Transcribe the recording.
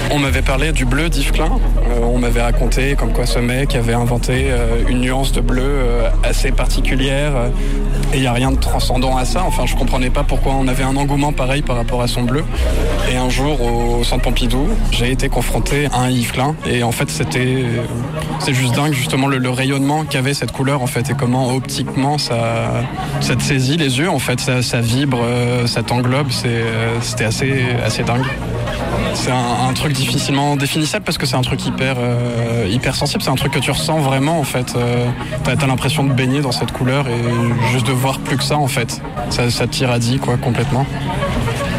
On m'avait parlé du bleu d'Yves Klein. On m'avait raconté comme quoi ce mec avait inventé une nuance de bleu assez particulière. Et il n'y a rien de transcendant à ça. Enfin, je comprenais pas pourquoi on avait un engouement pareil par rapport à son bleu. Et un jour, au Centre Pompidou, j'ai été confronté à un Yves Klein. Et en fait, c'est juste dingue, justement, le rayonnement qu'avait cette couleur, en fait. Et comment, optiquement, ça te saisit les yeux, en fait. Ça vibre, ça t'englobe. C'était assez dingue. C'est un truc difficilement définissable parce que c'est un truc hyper sensible. C'est un truc que tu ressens vraiment, en fait. T'as l'impression de baigner dans cette couleur et juste de voir plus que ça, en fait. Ça t'irradie, quoi, complètement.